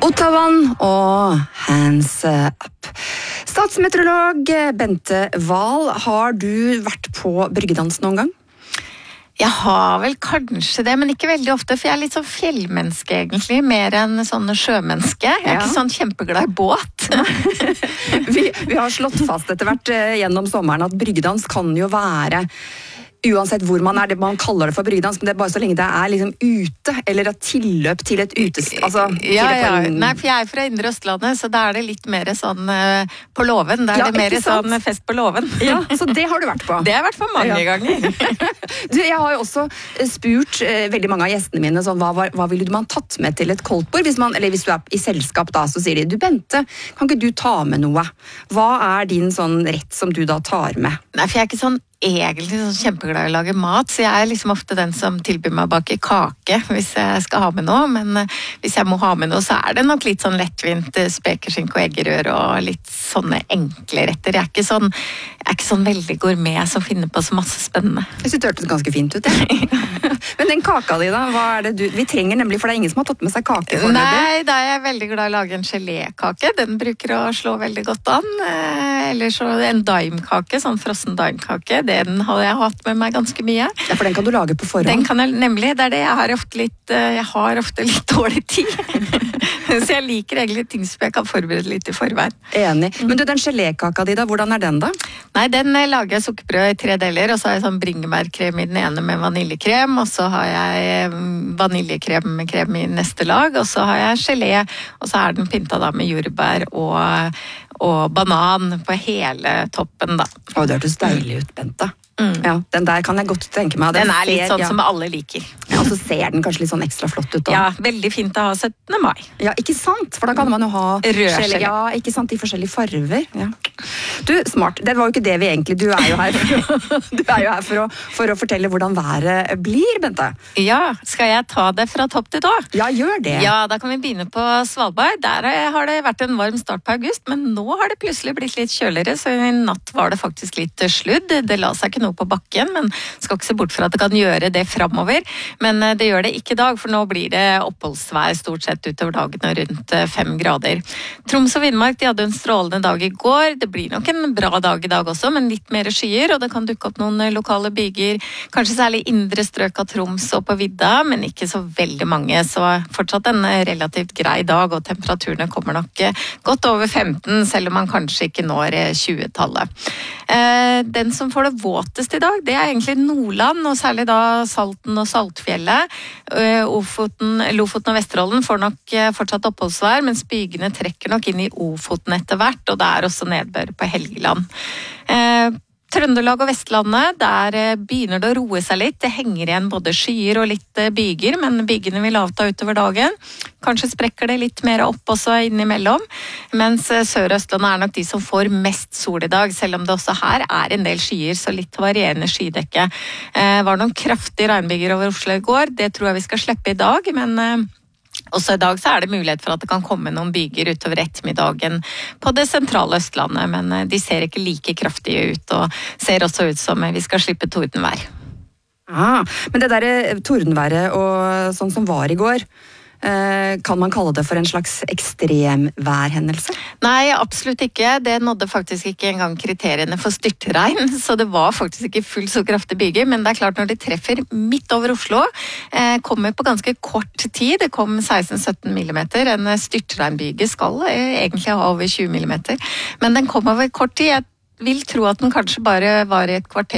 Ottavan og Hands Up. Statsmeteorolog Bente Wahl, har du vært på bryggedans noen gang? Jeg har vel kanskje det, men ikke veldig ofte, for jeg er litt sånn fjellmenneske egentlig, mer enn sånn sjømenneske. Jeg er ikke sånn kjempeglad i båt. vi har slått fast etter hvert gjennom sommeren at bryggedans kan jo være, uansett hvor man er, det man kaller det for bryggedans, men det er bare så lenge det er liksom ute, eller et tilløp til et utested. Altså, Nei, for jeg er fra Indre Østlandet, så da er det litt mer sånn på låven. Da er det mer sånn fest på låven. Ja, så det har du vært på. Det har jeg vært på mange ganger. Jeg har jo også spurt veldig mange av gjestene mine, sånn, hva ville man tatt med til et koldtbord? Hvis du er i selskap da, så sier de, du Bente, kan ikke du ta med noe? Hva er din sånn rett som du da tar med? Nei, for jeg er ikke sånn egentlig sånn kjempeglad i å lage mat, så jeg er liksom ofte den som tilbyr meg å bake kake hvis jeg skal ha med noe, men hvis jeg må ha med noe, så er det nok litt sånn lettvint spekeskinke og eggerør og litt sånne enkle retter. Jeg er ikke sånn veldig gourmet som finner på så masse spennende. Jeg synes det hørtes ganske fint ut, ja. Men den kaka di da, hva er det vi trenger nemlig, for det er ingen som har tatt med seg kake foreløpig? Nei, da er jeg veldig glad i å lage en gelékake. Den bruker å slå veldig godt an. Eller så en daimkake, sånn frossen daimkake. Den har jeg hatt med meg ganske mye. Ja, for den kan du lage på forhånd? Den kan jeg nemlig, det er det. Jeg har ofte litt dårlig tid. Så jeg liker egentlig ting som jeg kan forberede litt i forveien. Enig. Men du, den gelékaka di da, hvordan er den da? Nei, den lager jeg sukkerbrød i 3 deler, og så har jeg sånn bringebærkrem i den ene med vaniljekrem, og så har jeg vaniljekrem med krem i neste lag, og så har jeg gelé, og så er den pynta da med jordbær og banan på hele toppen da. Å, det hørtes deilig ut, Bente. Ja, den der kan jeg godt tenke meg. Den er litt sånn som alle liker. Ja, og så ser den kanskje litt sånn ekstra flott ut da. Ja, veldig fint å ha 17. mai. Ja, ikke sant? For da kan man jo ha rød gelé. Ja, ikke sant, i forskjellige farver. Ja. Du, smart. Det var jo ikke det vi egentlig, du er jo her for å fortelle hvordan været blir, Bente. Ja, skal jeg ta det fra topp til tå? Ja, gjør det. Ja, da kan vi begynne på Svalbard. Der har det vært en varm start på august, men nå har det plutselig blitt litt kjøligere, så i natt var det faktisk litt sludd. Det la seg ikke noe på bakken, men skal ikke se bort fra at det kan gjøre det fremover. Men det gjør det ikke i dag, for nå blir det oppholdsvær stort sett utover dagen og rundt 5 grader. Troms og Finnmark, de hadde en strålende dag i går. Det blir nok en bra dag i dag også, men litt mer skyer, og det kan dukke opp noen lokale byger, kanskje særlig indre strøk av Troms og på vidda, men ikke så veldig mange, så fortsatt en relativt grei dag, og temperaturene kommer nok godt over 15, selv om man kanskje ikke når 20-tallet. Den som får det våtest i dag, det er egentlig Nordland, og særlig da Salten og Saltfjellet. Lofoten og Vesterålen får nok fortsatt oppholdsvær, mens bygene trekker nok inn i Ofoten etter hvert, og det er også nedbør på Helgeland. Trøndelag og Vestlandet, der begynner det å roe seg litt. Det henger igjen både skyer og litt byger, men bygene vil avta utover dagen. Kanskje sprekker det litt mer opp også innimellom, mens Sør- og Østlandet er nok de som får mest sol i dag, selv om det også her er en del skyer, så litt varierende skydekke. Var noen kraftige regnbyger over Oslo i går, det tror jeg vi skal slippe i dag, men også i dag så er det mulighet for at det kan komme noen byger utover ettermiddagen på det sentrale Østlandet, men de ser ikke like kraftige ut, og ser også ut som vi skal slippe tordenvær. Men det der tordenværet og sånn som var i går, kan man kalle det for en slags ekstremværhendelse? Nei, absolutt ikke. Det nådde faktisk ikke engang kriteriene for styrtregn, så det var faktisk ikke fullt så kraftig byger, men det er klart når de treffer midt over Oslo, kommer på ganske kort tid, det kom 16-17 millimeter, en styrtregnbyge skal egentlig ha over 20 millimeter, men den kom over kort tid. Jeg vil tro at den kanskje bare var i et kvarter